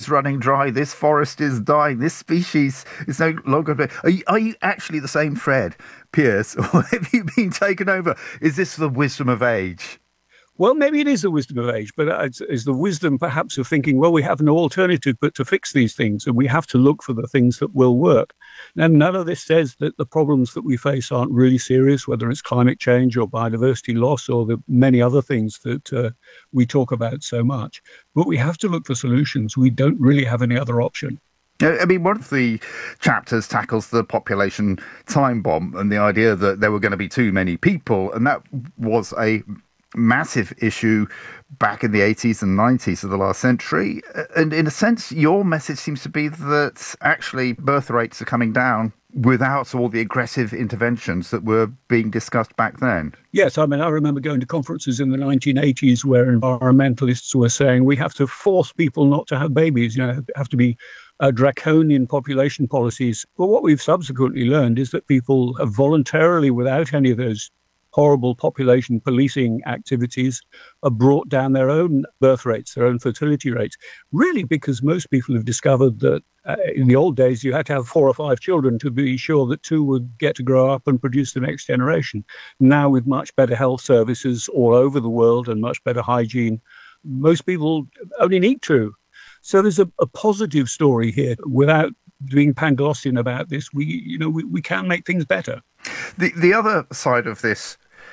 is running dry, this forest is dying, this species is no longer... Are you actually the same Fred Pearce, or have you been taken over? Is this the wisdom of age? Well, maybe it is the wisdom of age, but it's the wisdom perhaps of thinking, well, we have no alternative but to fix these things, and we have to look for the things that will work. Now, none of this says that the problems that we face aren't really serious, whether it's climate change or biodiversity loss or the many other things that we talk about so much. But we have to look for solutions. We don't really have any other option. I mean, one of the chapters tackles the population time bomb and the idea that there were going to be too many people, and that was a massive issue back in the 80s and 90s of the last century. And in a sense, your message seems to be that actually birth rates are coming down without all the aggressive interventions that were being discussed back then. Yes, I mean, I remember going to conferences in the 1980s where environmentalists were saying we have to force people not to have babies, have to be draconian population policies. But what we've subsequently learned is that people have voluntarily, without any of those horrible population policing activities, brought down their own birth rates, their own fertility rates, really because most people have discovered that in the old days you had to have 4 or 5 children to be sure that 2 would get to grow up and produce the next generation. Now, with much better health services all over the world and much better hygiene, most people only need 2. So there's a positive story here. Without being Panglossian about this, we can make things better. The other side of this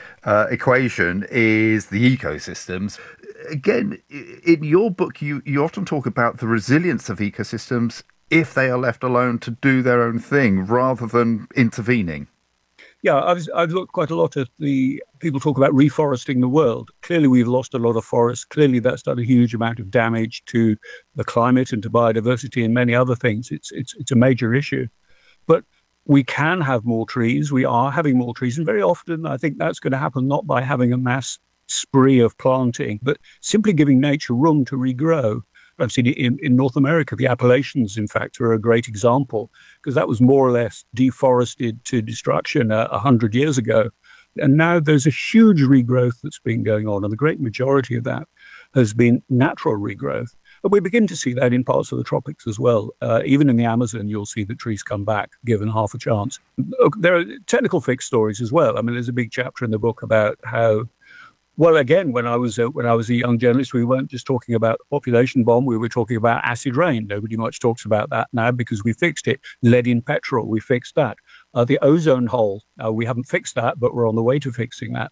equation is the ecosystems. Again, in your book, you often talk about the resilience of ecosystems if they are left alone to do their own thing rather than intervening. Yeah, I've looked quite a lot at the people talk about reforesting the world. Clearly, we've lost a lot of forests. Clearly, that's done a huge amount of damage to the climate and to biodiversity and many other things. It's a major issue. But we can have more trees. We are having more trees. And very often, I think that's going to happen not by having a mass spree of planting, but simply giving nature room to regrow. I've seen it in North America. The Appalachians, in fact, are a great example because that was more or less deforested to destruction 100 years ago. And now there's a huge regrowth that's been going on. And the great majority of that has been natural regrowth. And we begin to see that in parts of the tropics as well. Even in the Amazon, you'll see that trees come back given half a chance. Look, there are technical fix stories as well. I mean, there's a big chapter in the book about how, well, again, when I was a young journalist, we weren't just talking about the population bomb. We were talking about acid rain. Nobody much talks about that now because we fixed it. Lead in petrol, we fixed that. The ozone hole, we haven't fixed that, but we're on the way to fixing that.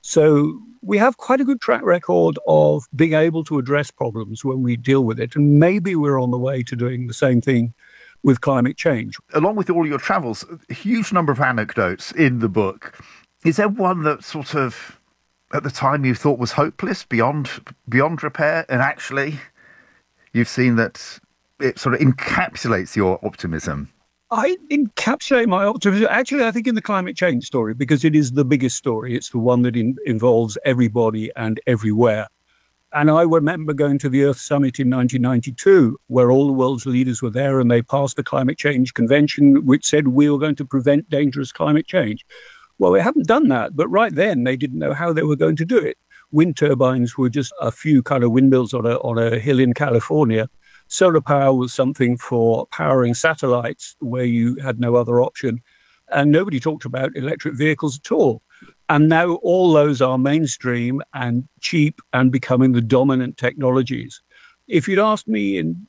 So we have quite a good track record of being able to address problems when we deal with it. And maybe we're on the way to doing the same thing with climate change. Along with all your travels, a huge number of anecdotes in the book. Is there one that sort of, at the time you thought was hopeless, beyond repair, and actually you've seen that it sort of encapsulates your optimism? I encapsulate my optimism, actually, I think, in the climate change story, because it is the biggest story. It's the one that involves everybody and everywhere. And I remember going to the Earth Summit in 1992, where all the world's leaders were there, and they passed the Climate Change Convention, which said we were going to prevent dangerous climate change. Well, they haven't done that, but right then they didn't know how they were going to do it. Wind turbines were just a few kind of windmills on a hill in California. Solar power was something for powering satellites where you had no other option. And nobody talked about electric vehicles at all. And now all those are mainstream and cheap and becoming the dominant technologies. If you'd asked me in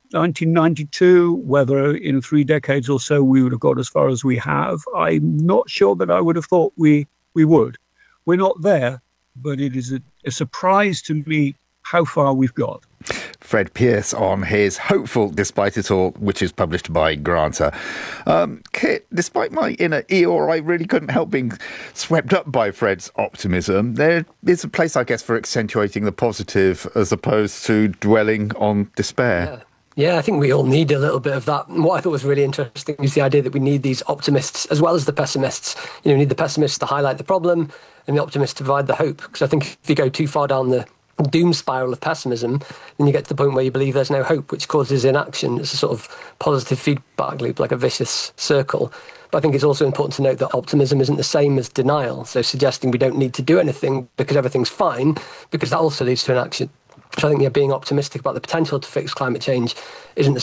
1992 whether in 3 decades or so we would have got as far as we have, I'm not sure that I would have thought we would. We're not there, but it is a surprise to me how far we've got. Fred Pearce on his Hopeful Despite It All, which is published by Granta. Kit, despite my inner Eeyore, I really couldn't help being swept up by Fred's optimism. There is a place, I guess, for accentuating the positive as opposed to dwelling on despair. Yeah, I think we all need a little bit of that. And what I thought was really interesting is the idea that we need these optimists as well as the pessimists. We need the pessimists to highlight the problem and the optimists to provide the hope. Because I think if you go too far down the doom spiral of pessimism, then you get to the point where you believe there's no hope, which causes inaction. It's a sort of positive feedback loop, like a vicious circle. But I think it's also important to note that optimism isn't the same as denial. So suggesting we don't need to do anything because everything's fine, because that also leads to inaction. So I think being optimistic about the potential to fix climate change isn't the